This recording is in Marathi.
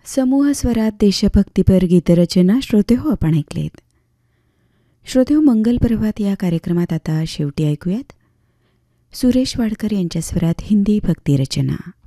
समूह स्वरात देशभक्तीपर गीतरचना श्रोतेहो आपण ऐकलेत. श्रोतेहो, मंगल प्रभात या कार्यक्रमात आता शेवटी ऐकूयात सुरेश वाडकर यांच्या स्वरात हिंदी भक्तिरचना.